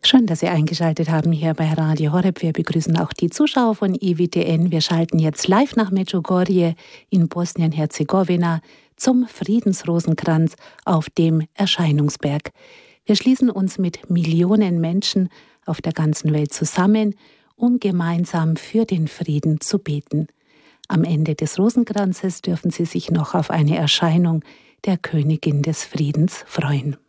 Schön, dass Sie eingeschaltet haben hier bei Radio Horeb. Wir begrüßen auch die Zuschauer von EWTN. Wir schalten jetzt live nach Medjugorje in Bosnien-Herzegowina zum Friedensrosenkranz auf dem Erscheinungsberg. Wir schließen uns mit Millionen Menschen auf der ganzen Welt zusammen, um gemeinsam für den Frieden zu beten. Am Ende des Rosenkranzes dürfen Sie sich noch auf eine Erscheinung der Königin des Friedens freuen.